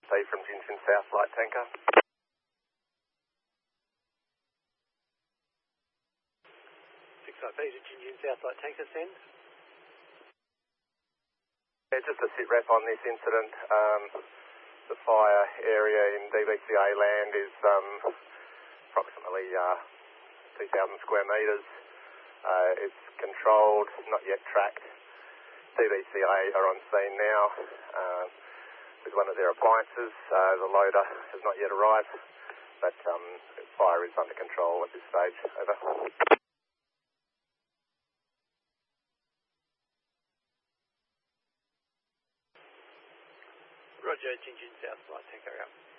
Steve from Jinjin South, light tanker. 6IP to Jinjin South, light tanker, send. Yeah, just a sit rep on this incident. The fire area in DBCA land is approximately 2,000 square metres. It's controlled, not yet tracked. DBCA are on scene now with one of their appliances. The loader has not yet arrived, but fire is under control at this stage. Over. Roger, Jinjin South, light tanker out.